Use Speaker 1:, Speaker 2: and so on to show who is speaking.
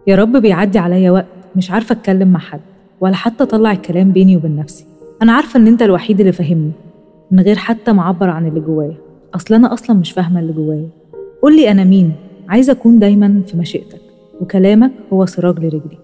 Speaker 1: يا رب بيعدي عليا وقت مش عارفة أتكلم مع حد ولا حتى أطلع الكلام بيني وبين نفسي. أنا عارفة إن أنت الوحيد اللي فاهمني من غير حتى معبر عن اللي جوايا. أنا أصلا مش فاهمة اللي جوايا. قولي أنا مين؟ عايزة أكون دايما في مشيئتك، وكلامك هو سراج لرجلي.